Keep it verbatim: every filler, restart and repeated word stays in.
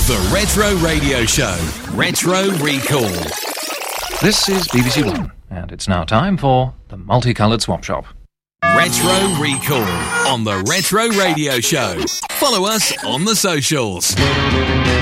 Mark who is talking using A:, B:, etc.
A: The Retro Radio Show, Retro Recall.
B: This is B B C One, and it's now time for the Multicoloured Swap Shop.
A: Retro Recall on the Retro Radio Show. Follow us on the socials.